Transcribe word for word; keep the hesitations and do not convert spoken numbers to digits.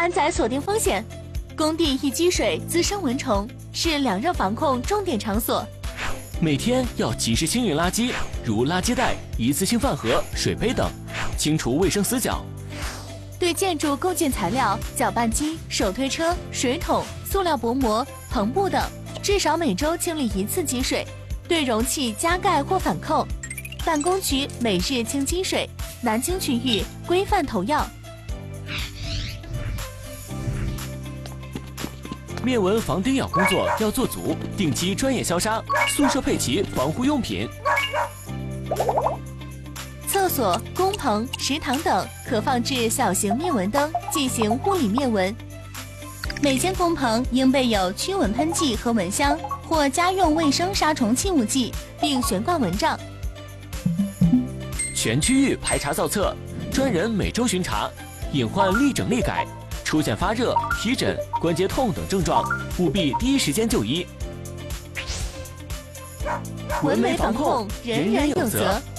满载锁定风险。工地易积水，滋生蚊虫，是两热防控重点场所。 每天要及时清运垃圾，如垃圾袋、一次性饭盒、水杯等，清除卫生死角。 对建筑构件材料、搅拌机、手推车、水桶、塑料薄膜、篷布等，至少每周清理一次积水。对容器加盖或反扣。办公区每日清积水，南京区域规范投药。 面蚊防叮咬工作要做足，定期专业消杀，宿舍配齐防护用品。 厕所、工棚、食堂等可放置小型灭蚊灯，进行物理灭蚊。每间工棚应备有驱蚊喷剂和蚊香或家用卫生杀虫器物剂，并悬挂蚊帐。 全区域排查造册，专人每周巡查，隐患立整立改。出现发热、皮疹、关节痛等症状，务必第一时间就医。 蚊媒防控，人人有责。